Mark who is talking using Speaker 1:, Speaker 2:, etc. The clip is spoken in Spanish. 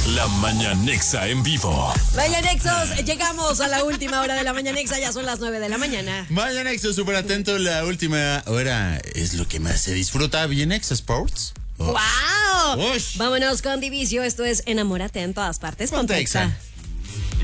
Speaker 1: La Mañanexa en vivo.
Speaker 2: Mañanexos, llegamos a la última hora de la Mañanexa, ya son las 9 de la mañana.
Speaker 3: Mañanexa, súper atento, la última hora es lo que más se disfruta. Vienexa Sports.
Speaker 2: ¡Wow!
Speaker 3: Ush.
Speaker 2: Vámonos con Divicio, esto es Enamórate en todas partes.
Speaker 3: Ponte Exa.